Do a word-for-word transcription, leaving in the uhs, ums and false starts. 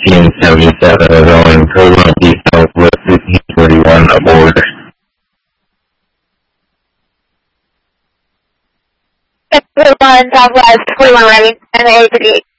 fifteen seventy-seven is owing program details with fifteen forty-one aboard. Everyone, Southwest, forty-one ready, and A thirty-eight.